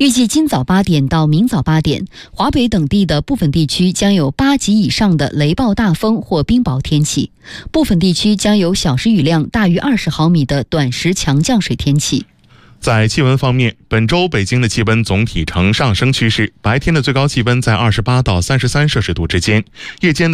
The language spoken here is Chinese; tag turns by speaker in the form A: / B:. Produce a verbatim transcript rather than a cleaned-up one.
A: 预计今早八点到明早八点，华北等地的部分地区将有八级以上的雷暴大风或冰雹天气，部分地区将有小时雨量大于二十毫米的短时强降水天气。
B: 在气温方面，本周北京的气温总体呈上升趋势，白天的最高气温在二十八到三十三摄氏度之间，夜间的